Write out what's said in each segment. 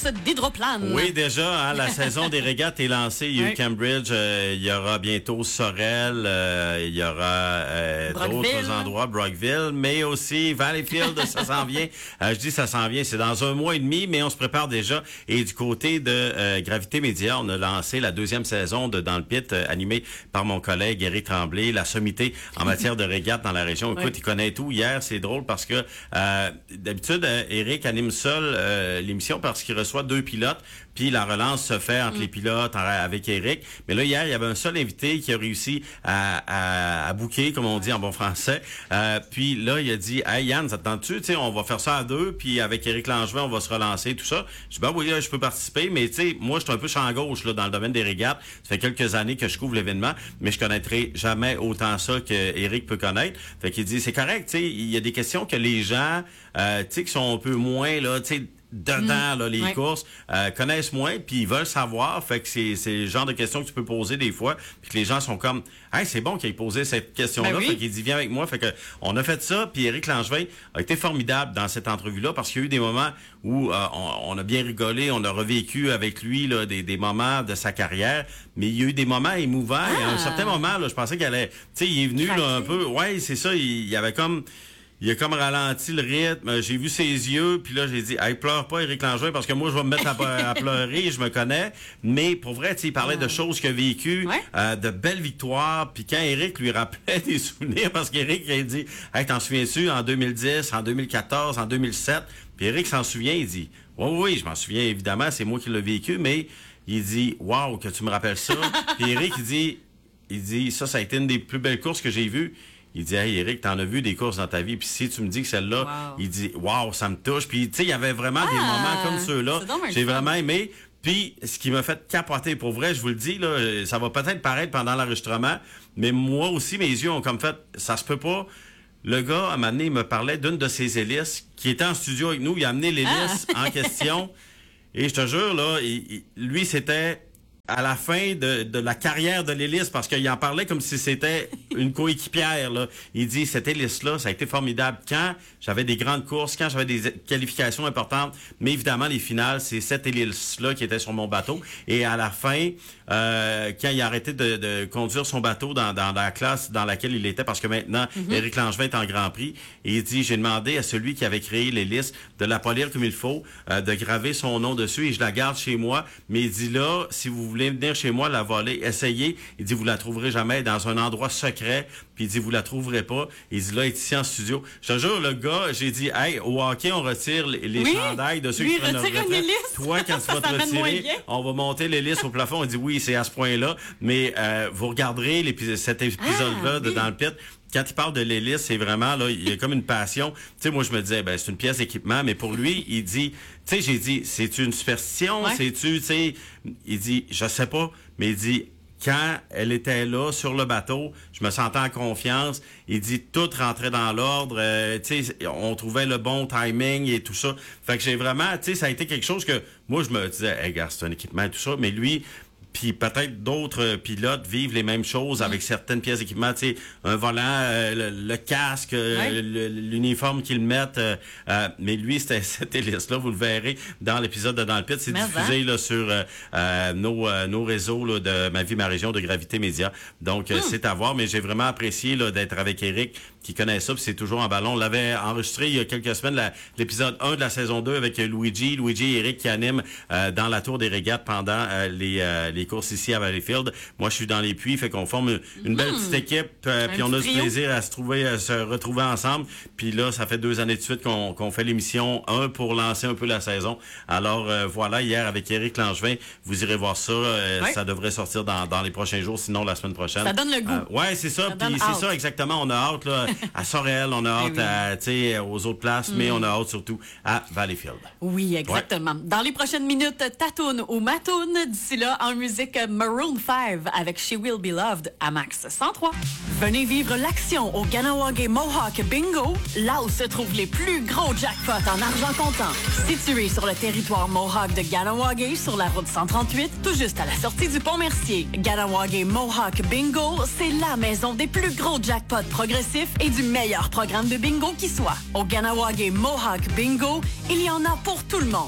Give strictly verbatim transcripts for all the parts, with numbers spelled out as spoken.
d'hydroplane. Oui, déjà, hein, la saison des régates est lancée. Il y a eu oui. Cambridge, euh, il y aura bientôt Sorel, euh, il y aura euh, d'autres endroits, Brockville, mais aussi Valleyfield, ça s'en vient. Euh, je dis ça s'en vient, c'est dans un mois et demi, mais on se prépare déjà. Et du côté de euh, Gravité Média, on a lancé la deuxième saison de Dans le Pit, euh, animée par mon collègue Éric Tremblay, la sommité en matière de régates dans la région. Écoute, oui. il connaît tout. Hier, c'est drôle parce que euh, d'habitude, euh, Éric anime seul euh, l'émission parce qu'il reçoit deux pilotes, puis la relance se fait entre mm. les pilotes en, avec Éric. Mais là, hier, il y avait un seul invité qui a réussi à, à, à booker, comme on dit en bon français. Euh, puis là, il a dit, « Hey Yann, ça te tente-tu? Tu sais, on va faire ça à deux, puis avec Éric Langevin, on va se relancer, tout ça. » Je dis, « Ben oui, là, je peux participer, mais tu sais, moi, je suis un peu champ gauche là, dans le domaine des régates. Ça fait quelques années que je couvre l'événement, mais je connaîtrai jamais autant ça que Éric peut connaître. » Fait qu'il dit, « C'est correct, tu sais, il y a des questions que les gens, euh, tu sais, qui sont un peu moins, là, tu sais, dedans, là, les ouais. courses, euh, connaissent moins, puis ils veulent savoir. Fait que c'est, c'est le genre de questions que tu peux poser des fois, puis que les gens sont comme, « Hey, c'est bon qu'il ait posé cette question-là. Ben » oui. Fait qu'il dit, « Viens avec moi. » Fait que on a fait ça, puis Éric Langevin a été formidable dans cette entrevue-là, parce qu'il y a eu des moments où euh, on, on a bien rigolé, on a revécu avec lui là, des, des moments de sa carrière, mais il y a eu des moments émouvants. Ah. Et à un certain moment, là, je pensais qu'il allait, tu sais, il est venu là, un peu, ouais, c'est ça, il, il y avait comme... Il a comme ralenti le rythme. J'ai vu ses yeux, puis là, j'ai dit, « Hey, pleure pas, Éric Langevin, parce que moi, je vais me mettre à, à pleurer, je me connais. » Mais pour vrai, tu sais, il parlait de choses qu'il a vécues, ouais. euh, de belles victoires. Puis quand Éric lui rappelait des souvenirs, parce qu'Éric, il a dit, « Hey, t'en souviens-tu, en deux mille dix, en deux mille quatorze, en deux mille sept? » Puis Éric s'en souvient, il dit, « Oui, oui, je m'en souviens, évidemment, c'est moi qui l'ai vécu, mais il dit, wow, que tu me rappelles ça. » Puis Éric, il dit, il dit, ça, ça a été une des plus belles courses que j'ai vues. Il dit, « Hey, Éric, t'en as vu des courses dans ta vie, puis si tu me dis que celle-là, wow. il dit, wow, ça me touche. » Puis, tu sais, il y avait vraiment ah, des moments comme ceux-là. J'ai vraiment aimé. Puis, ce qui m'a fait capoter, pour vrai, je vous le dis, là, ça va peut-être paraître pendant l'enregistrement, mais moi aussi, mes yeux ont comme fait, ça se peut pas. Le gars, à un moment donné, il me parlait d'une de ses hélices qui était en studio avec nous. Il a amené l'hélice ah. en question. Et je te jure, là, il, il, lui, c'était... à la fin de, de la carrière de l'hélice, parce qu'il en parlait comme si c'était une coéquipière, là. Il dit, cette hélice-là, ça a été formidable quand j'avais des grandes courses, quand j'avais des qualifications importantes, mais évidemment, les finales, c'est cette hélice-là qui était sur mon bateau. Et à la fin, euh, quand il a arrêté de, de conduire son bateau dans, dans la classe dans laquelle il était, parce que maintenant, mm-hmm. Éric Langevin est en Grand Prix, et il dit, j'ai demandé à celui qui avait créé l'hélice de la polir comme il faut, euh, de graver son nom dessus, et je la garde chez moi. Mais il dit là, si vous voulez venir chez moi la voler, essayez. Il dit, vous la trouverez jamais dans un endroit secret. Puis il dit, vous la trouverez pas. Il dit, là, il est ici en studio. Je te jure, le gars, j'ai dit, hey, au hockey, on retire les, les oui, chandails de ceux qui prennent leur retraite. Toi, quand tu vas te retirer, on va monter l'hélice au plafond. Il dit, oui, c'est à ce point-là. Mais euh, vous regarderez l'épisode, cet épisode-là ah, de oui. Dans le Pit. Quand il parle de l'hélice, c'est vraiment, là, il y a comme une passion. Tu sais, moi, je me disais, ben, c'est une pièce d'équipement, mais pour lui, il dit, tu sais, j'ai dit, c'est-tu une superstition? Ouais. C'est-tu, tu sais, il dit, je sais pas, mais il dit, quand elle était là, sur le bateau, je me sentais en confiance. Il dit, tout rentrait dans l'ordre. Euh, tu sais, on trouvait le bon timing et tout ça. Fait que j'ai vraiment, tu sais, ça a été quelque chose que, moi, je me disais, hey, gars, c'est un équipement et tout ça, mais lui, puis peut-être d'autres pilotes vivent les mêmes choses avec certaines pièces d'équipement, tu sais, un volant, euh, le, le casque, euh, ouais. le, l'uniforme qu'ils mettent. Euh, euh, mais lui, c'était cette hélice-là, vous le verrez dans l'épisode de Dans le Pit. C'est mais diffusé là, sur euh, euh, nos, euh, nos réseaux là, de Ma Vie, Ma Région, de Gravité Média. Donc, euh, hum. c'est à voir, mais j'ai vraiment apprécié là, d'être avec Éric, qui connaît ça, puis c'est toujours en ballon. On l'avait enregistré il y a quelques semaines, la, l'épisode un de la saison deux avec Luigi, Luigi et Éric qui animent euh, dans la tour des régates pendant euh, les, euh, les courses ici à Valleyfield. Moi, je suis dans les puits, fait qu'on forme une, une belle mmh. petite équipe, euh, puis on a du plaisir à se trouver, à se retrouver ensemble. Puis là, ça fait deux années de suite qu'on, qu'on fait l'émission un pour lancer un peu la saison. Alors euh, voilà, hier avec Éric Langevin, vous irez voir ça. Euh, ouais. Ça devrait sortir dans, dans les prochains jours, sinon la semaine prochaine. Ça donne le goût. Euh, ouais, c'est ça. ça puis c'est ça exactement. On a hâte là, à Sorel, on a hâte oui. à, tu sais, aux autres places, mmh. mais on a hâte surtout à Valleyfield. Oui, exactement. Ouais. Dans les prochaines minutes, ta toune ou ma toune. D'ici là, en musique, Maroon five avec She Will Be Loved à Max cent trois. Venez vivre l'action au Ganawagé Mohawk Bingo, là où se trouvent les plus gros jackpots en argent comptant. Situé sur le territoire Mohawk de Ganawagé, sur la route cent trente-huit, tout juste à la sortie du pont Mercier. Ganawagé Mohawk Bingo, c'est la maison des plus gros jackpots progressifs et du meilleur programme de bingo qui soit. Au Ganawagé Mohawk Bingo, il y en a pour tout le monde.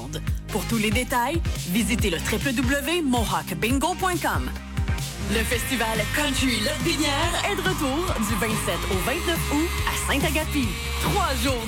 Pour tous les détails, visitez le w w w point mohawk bingo point com. Le festival Country Lotbinière est de retour du vingt-sept au vingt-neuf août à Sainte-Agathe. Trois jours